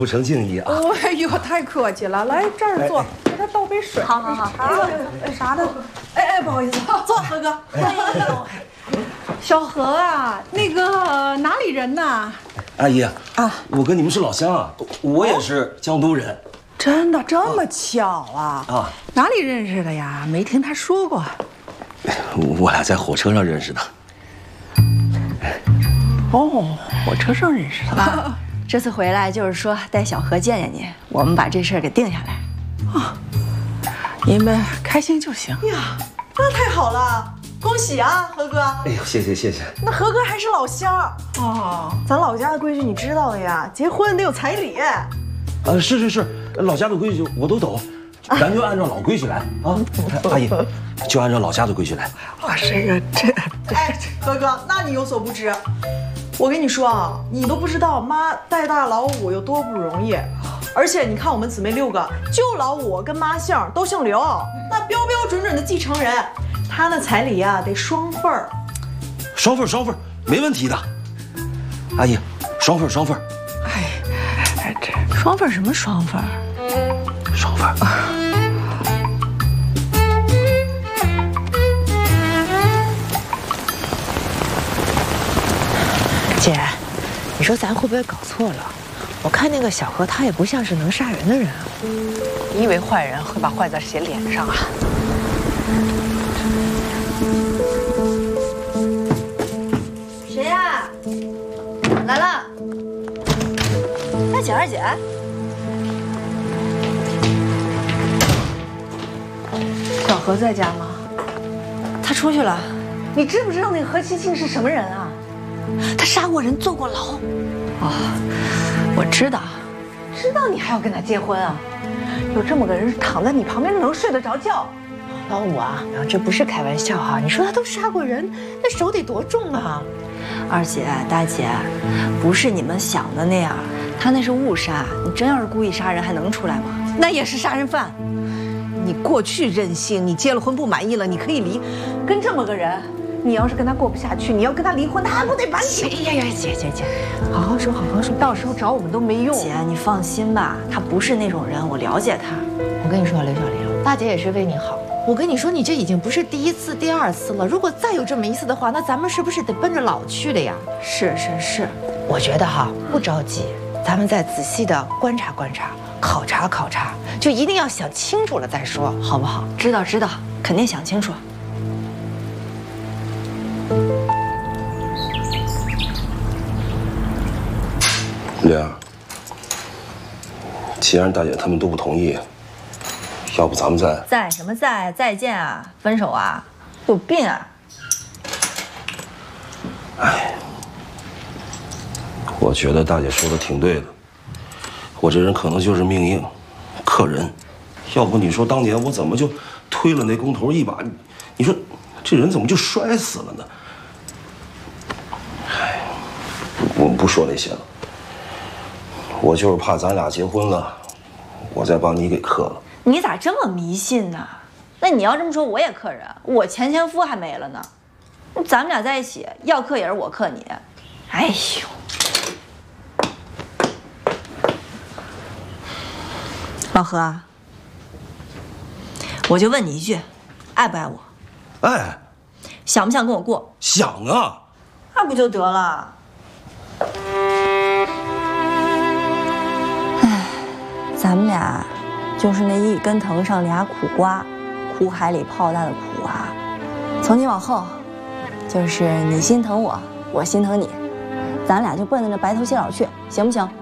不成敬意啊！ 哎呦，太客气了，来这儿坐，给他倒杯水。 好好好。 啥的？哎，不好意思，坐，何哥。哎呦，小何啊，那个哪里人呐？ 阿姨啊，我跟你们是老乡啊，我也是江都人。 真的这么巧啊？啊，哪里认识的呀？没听他说过。 我俩在火车上认识的。 哦，火车上认识的。 妈，这次回来就是说带小何见见你，我们把这事儿给定下来。 啊，你们开心就行。呀，那太好了，恭喜啊，何哥！ 哎呦，谢谢。 那何哥还是老乡哦，咱老家的规矩你知道的呀，结婚得有彩礼。 是，老家的规矩我都懂，咱就按照老规矩来啊。阿姨，就按照老家的规矩来。 啊，哎，何哥，那你有所不知。我跟你说啊，你都不知道妈带大老五有多不容易，而且你看我们姊妹6个，就老五跟妈姓都姓刘，那标准的继承人，他那彩礼呀得双份儿。 双份，没问题的。阿姨，双份。 哎，这双份什么双份？ 双份。 姐，你说咱会不会搞错了？我看那个小何他也不像是能杀人的人啊。 你以为坏人会把坏字写脸上啊？ 谁呀？来了。二姐。 小何在家吗？ 他出去了。 你知不知道那个何其庆是什么人啊？他杀过人，坐过牢。 哦，我知道。 知道你还要跟他结婚啊？有这么个人躺在你旁边，能睡得着觉？老五啊，这不是开玩笑哈！你说他都杀过人，那手得多重啊？ 二姐、大姐，不是你们想的那样，他那是误杀。你真要是故意杀人，还能出来吗？ 那也是杀人犯。你过去任性，你结了婚不满意了，你可以离。跟这么个人，你要是跟他过不下去，你要跟他离婚，他还不得把你？哎呀，姐，好好说，到时候找我们都没用。 姐，你放心吧，他不是那种人，我了解他。 我跟你说，刘小玲，大姐也是为你好。我跟你说，你这已经不是第1次、第2次了。如果再有这么一次的话，那咱们是不是得奔着老去了呀？ 是。 我觉得哈，不着急，咱们再仔细的观察、考察，就一定要想清楚了再说，好不好？ 知道，肯定想清楚。 玲儿，既然大姐他们都不同意，要不咱们再见啊？分手啊？有病啊！ 哎，我觉得大姐说的挺对的，我这人可能就是命硬，克人。要不你说当年我怎么就推了那工头一把？你说这人怎么就摔死了呢？哎，我们不说那些了。我就是怕咱俩结婚了，我再把你给克了。 你咋这么迷信呢？那你要这么说，我也克人，我前夫还没了呢。咱们俩在一起，要克也是我克你。哎呦，老何，我就问你一句，爱不爱我？ 哎， 想不想跟我过？ 想啊， 那不就得了？咱们俩就是那一根藤上俩苦瓜，苦海里泡大的苦啊！从今往后，就是你心疼我，我心疼你，咱俩就奔着白头偕老去，行不行？